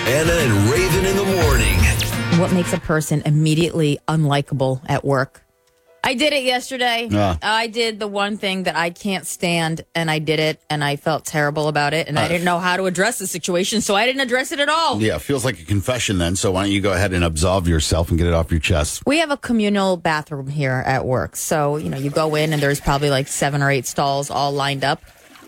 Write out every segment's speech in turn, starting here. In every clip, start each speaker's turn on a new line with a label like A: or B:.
A: Anna and Raven in the morning.
B: What makes a person immediately unlikable at work? I did it yesterday. I did the one thing that I can't stand, and I did it, and I felt terrible about it, and I didn't know how to address the situation, so I didn't address it at all.
C: Yeah, feels like a confession then, so why don't you go ahead and absolve yourself and get it off your chest?
B: We have a communal bathroom here at work, so, you go in, and there's probably like 7 or 8 stalls all lined up.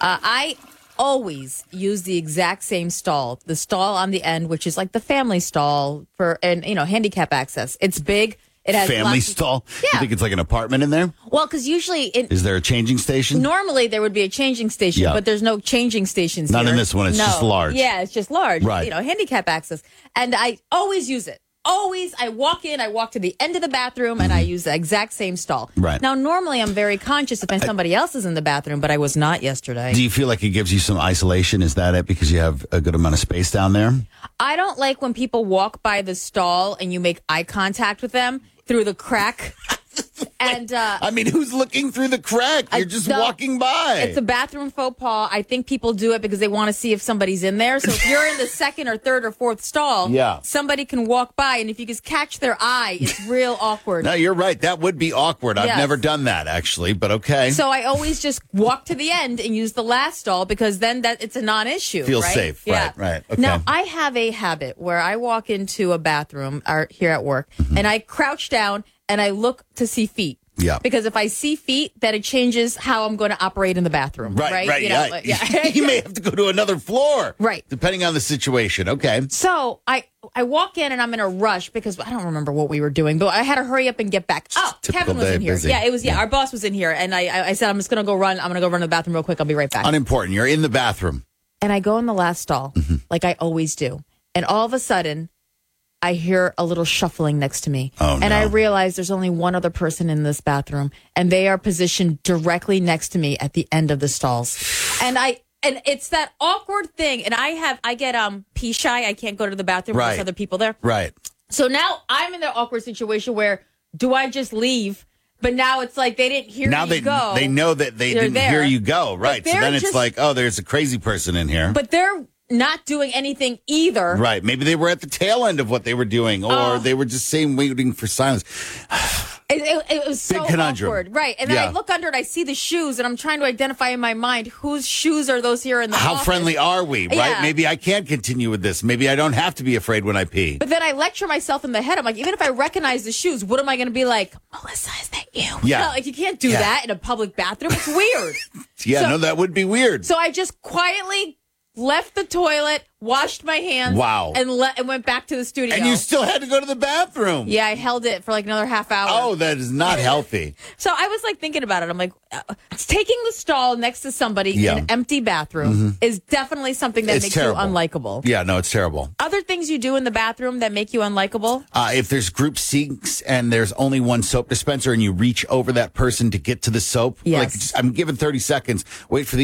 B: I always use the exact same stall, the stall on the end, which is like the family stall for, and handicap access. It's big. It has
C: family stall?
B: Yeah.
C: You think it's like an apartment in there?
B: Well, because usually
C: is there a changing station?
B: Normally there would be a changing station,
C: Yeah.
B: but there's no changing stations
C: Not
B: here.
C: in this one. It's just large.
B: Yeah, it's just large.
C: Right.
B: Handicap access. And I always use it. Always, I walk to the end of the bathroom, and I use the exact same stall.
C: Right.
B: Now, normally I'm very conscious if somebody else is in the bathroom, but I was not yesterday.
C: Do you feel like it gives you some isolation? Is that it? Because you have a good amount of space down there?
B: I don't like when people walk by the stall and you make eye contact with them through the crack. And
C: who's looking through the crack? You're just walking by.
B: It's a bathroom faux pas. I think people do it because they want to see if somebody's in there. So if you're in the second or third or fourth stall, somebody can walk by, and if you just catch their eye, it's real awkward.
C: No, you're right. That would be awkward. I've never done that, actually, but okay.
B: So I always just walk to the end and use the last stall because then it's a non-issue.
C: Feels
B: right?
C: safe.
B: Yeah.
C: Right. Okay.
B: Now, I have a habit where I walk into a bathroom here at work, and I crouch down and I look to see feet.
C: Yeah.
B: Because if I see feet, then it changes how I'm going to operate in the bathroom. Right.
C: You may have to go to another floor.
B: Right.
C: Depending on the situation. Okay.
B: So I walk in and I'm in a rush because I don't remember what we were doing, but I had to hurry up and get back. Kevin was in here.
C: Busy.
B: Yeah, it was. Yeah, our boss was in here, and I said I'm going to go run to the bathroom real quick. I'll be right back.
C: Unimportant. You're in the bathroom.
B: And I go in the last stall, like I always do, and all of a sudden, I hear a little shuffling next to me.
C: Oh,
B: and I realize there's only one other person in this bathroom, and they are positioned directly next to me at the end of the stalls. And it's that awkward thing. And I get pee shy. I can't go to the bathroom when there's other people there.
C: Right.
B: So now I'm in the awkward situation where do I just leave? But now it's like they didn't hear you go.
C: They know that they didn't hear you go. Right. So then it's like, oh, there's a crazy person in here.
B: But they're not doing anything either.
C: Right. Maybe they were at the tail end of what they were doing, or they were just waiting for silence.
B: It was so
C: Big conundrum.
B: awkward. Right. And then I look under it, I see the shoes, and I'm trying to identify in my mind whose shoes are those here in the
C: How
B: office.
C: friendly are we, right?
B: Yeah.
C: Maybe I can't continue with this. Maybe I don't have to be afraid when I pee.
B: But then I lecture myself in the head. I'm like, even if I recognize the shoes, what am I going to be like, Melissa, is that you?
C: Yeah.
B: You can't do that in a public bathroom. It's weird.
C: That would be weird.
B: So I just quietly left the toilet, washed my hands, and went back to the studio.
C: And you still had to go to the bathroom.
B: Yeah, I held it for like another half hour.
C: Oh, that is not healthy.
B: So I was like thinking about it. I'm like, taking the stall next to somebody in an empty bathroom is definitely something that makes
C: terrible.
B: you unlikable.
C: Yeah, no, it's terrible.
B: Other things you do in the bathroom that make you unlikable?
C: If there's group sinks and there's only one soap dispenser and you reach over that person to get to the soap,
B: yes.
C: I'm given 30 seconds, wait for the